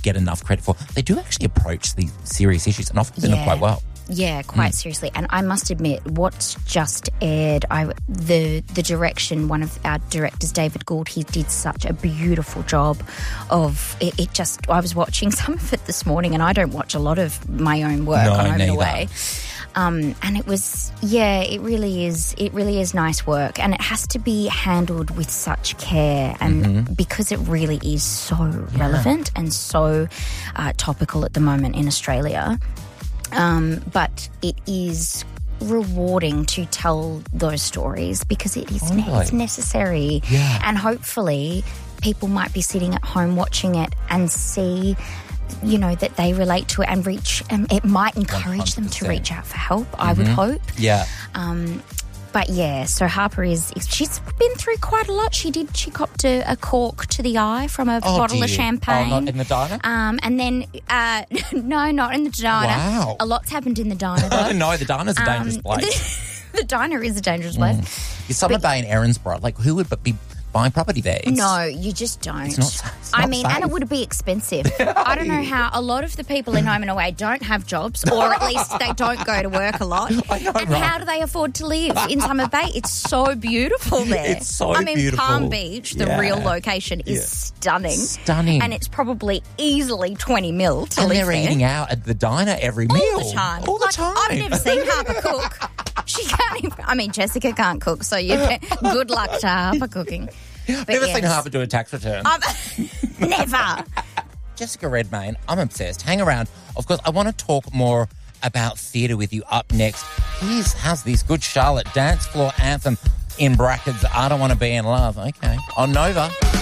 get enough credit for. They do actually approach these serious issues and often do them quite well. Yeah, quite seriously. And I must admit, what's just aired, the direction, one of our directors, David Gould, he did such a beautiful job of it. I was watching some of it this morning, and I don't watch a lot of my own work on Home and Away. And it was, it really is nice work, and it has to be handled with such care, and because it really is so relevant and so topical at the moment in Australia. But it is rewarding to tell those stories because it is it's necessary. Yeah. And hopefully people might be sitting at home watching it and see, that they relate to it and reach, and it might encourage 100%. Them to reach out for help, I would hope. Yeah. But so Harper she's been through quite a lot. She copped a cork to the eye from a bottle of champagne. Oh, not in the diner? And then, no, not in the diner. Wow. A lot's happened in the diner, though. No, the diner's a dangerous place. The diner is a dangerous place. Is Summer Bay in Erinsborough, like who would be buying property there? No, you just don't. It's not safe. And it would be expensive. I don't know how a lot of the people in Home and Away don't have jobs, or at least they don't go to work a lot. I know, and how do they afford to live in Summer Bay? It's so beautiful there. It's so beautiful. Palm Beach, the real location, is stunning. Stunning. And it's probably easily 20 mil to live there. And they're eating out at the diner every meal. All the time. All the time. I've never seen Harper cook. She can't even, Jessica can't cook, so good luck to Harper cooking. Never seen Harper do a tax return. Never. Jessica Redmayne, I'm obsessed. Hang around. Of course, I want to talk more about theatre with you up next. How's this Good Charlotte dance floor anthem in brackets, I Don't Want to Be in Love. Okay. On Nova.